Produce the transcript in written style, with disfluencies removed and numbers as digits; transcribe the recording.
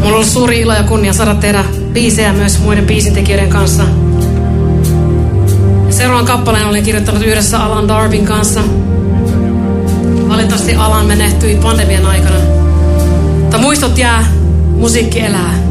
Mulla on ollut suuri ilo ja kunnia saada tehdä biisejä myös muiden biisintekijöiden kanssa. Seuraavan kappaleen olin kirjoittanut yhdessä Alan Darbin kanssa. Valitettavasti Alan menehtyi pandemian aikana. Mutta muistot jää, musiikki elää.